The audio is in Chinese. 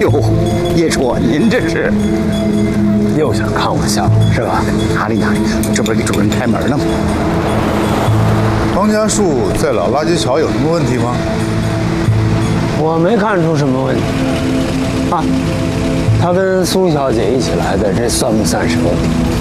呦，叶初，您这是又想看我笑是吧？ 哪里，这不是给主任开门呢吗？ 方家树在老垃圾桥有什么问题吗？ 我没看出什么问题啊。他跟苏小姐一起来的，这算不算是问题？